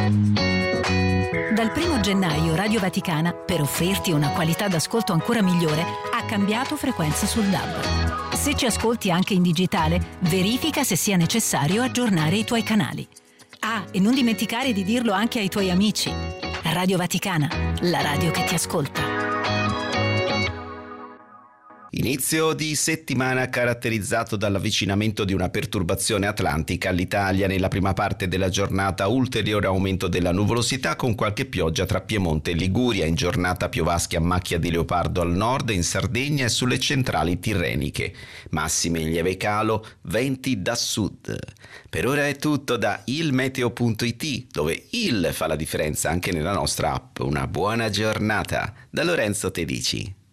Dal 1 gennaio Radio Vaticana, per offrirti una qualità d'ascolto ancora migliore, ha cambiato frequenza sul DAB. Se ci ascolti anche in digitale, verifica se sia necessario aggiornare i tuoi canali. Ah, e non dimenticare di dirlo anche ai tuoi amici. Radio Vaticana, la radio che ti ascolta. Inizio di settimana caratterizzato dall'avvicinamento di una perturbazione atlantica all'Italia. Nella prima parte della giornata ulteriore aumento della nuvolosità con qualche pioggia tra Piemonte e Liguria. In giornata piovaschi a macchia di leopardo al nord, in Sardegna e sulle centrali tirreniche. Massime in lieve calo, venti da sud. Per ora è tutto da ilmeteo.it, dove il fa la differenza anche nella nostra app. Una buona giornata da Lorenzo Tedici.